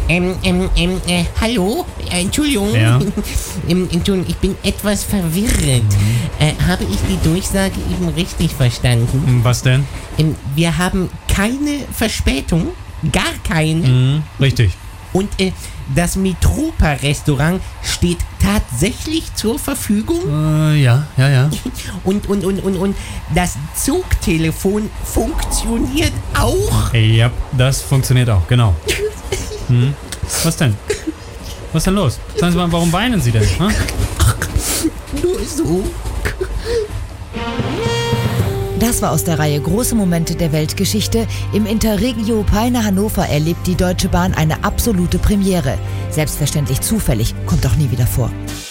Hallo? Entschuldigung. Ja. Entschuldigung, ich bin etwas verwirrt. Habe ich die Durchsage eben richtig verstanden? Was denn? Wir haben keine Verspätung, gar keine. Richtig. Und das Mitropa-Restaurant steht tatsächlich zur Verfügung. Ja. Und das Zugtelefon funktioniert auch. Ja, das funktioniert auch, genau. Was denn? Was ist denn los? Sagen Sie mal, warum weinen Sie denn? Hm? Nur so. Das war aus der Reihe Große Momente der Weltgeschichte. Im Interregio Peine Hannover erlebt die Deutsche Bahn eine absolute Premiere. Selbstverständlich zufällig, kommt auch nie wieder vor.